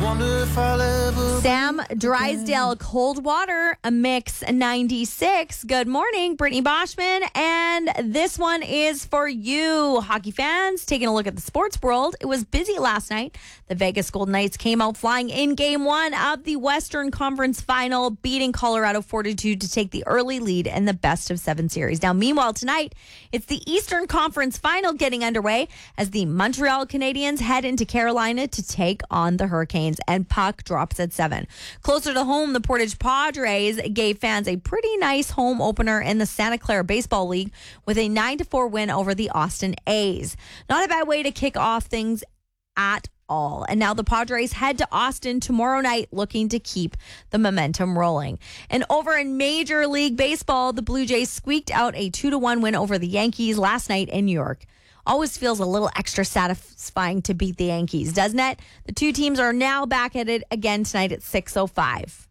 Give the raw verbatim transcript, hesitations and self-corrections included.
wonder if I'll ever. Sam Drysdale, Cold Water, a mix ninety-six. Good morning, Brittany Boschman. And this one is for you, hockey fans. Taking a look at the sports world, it was busy last night. The Vegas Golden Knights came out flying in game one of the Western Conference Final, beating Colorado four to two to take the early lead in the best of seven series. Now, meanwhile, tonight, it's the Eastern Conference Final getting underway as the Montreal Canadiens head into Carolina to take on the Hurricanes, and puck drops at seven. Closer to home, the Portage Padres gave fans a pretty nice home opener in the Santa Clara Baseball League with a nine to four win over the Austin A's. Not a bad way to kick off things at all. And now the Padres head to Austin tomorrow night looking to keep the momentum rolling. And over in Major League Baseball, the Blue Jays squeaked out a two to one win over the Yankees last night in New York. Always feels a little extra satisfying to beat the Yankees, doesn't it? The two teams are now back at it again tonight at six oh five.